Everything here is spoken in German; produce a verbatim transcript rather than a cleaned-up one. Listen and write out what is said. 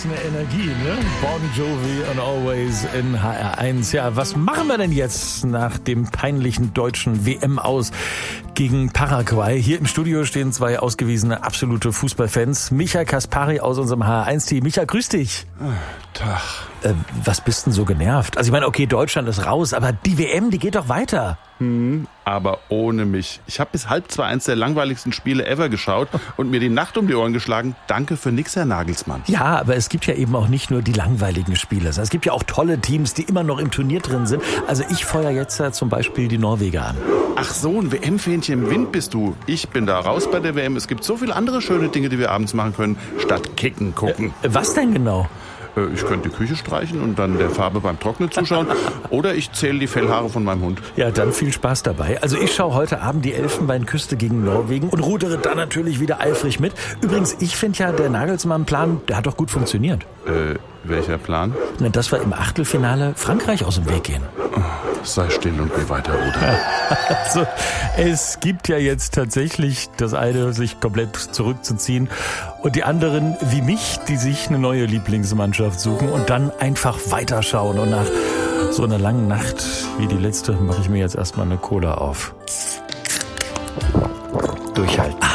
eine Energie, ne? Bon Jovi and Always in H R eins. Ja, was machen wir denn jetzt nach dem peinlichen deutschen W M-Aus gegen Paraguay? Hier im Studio stehen zwei ausgewiesene absolute Fußballfans. Micha Kaspari aus unserem H R eins-Team. Micha, grüß dich. Tag. Äh, was bist denn so genervt? Also ich meine, okay, Deutschland ist raus, aber die W M, die geht doch weiter. Hm, aber ohne mich. Ich habe bis halb zwei eins der langweiligsten Spiele ever geschaut und mir die Nacht um die Ohren geschlagen. Danke für nix, Herr Nagelsmann. Ja, aber es gibt ja eben auch nicht nur die langweiligen Spiele. Es gibt ja auch tolle Teams, die immer noch im Turnier drin sind. Also ich feuer jetzt äh, zum Beispiel die Norweger an. Ach so, ein W M-Fähnchen im Wind bist du. Ich bin da raus bei der W M. Es gibt so viele andere schöne Dinge, die wir abends machen können, statt Kicken gucken. Äh, was denn genau? Ich könnte die Küche streichen und dann der Farbe beim Trocknen zuschauen. Oder ich zähle die Fellhaare von meinem Hund. Ja, dann viel Spaß dabei. Also ich schaue heute Abend die Elfenbeinküste gegen Norwegen und rudere dann natürlich wieder eifrig mit. Übrigens, ich finde ja, der Nagelsmann-Plan, der hat doch gut funktioniert. Äh, welcher Plan? Na, dass wir im Achtelfinale Frankreich aus dem Weg gehen. Sei still und geh weiter, Rudolf. Also, es gibt ja jetzt tatsächlich das eine, sich komplett zurückzuziehen und die anderen, wie mich, die sich eine neue Lieblingsmannschaft suchen und dann einfach weiterschauen. Und nach so einer langen Nacht wie die letzte mache ich mir jetzt erstmal eine Cola auf. Durchhalten.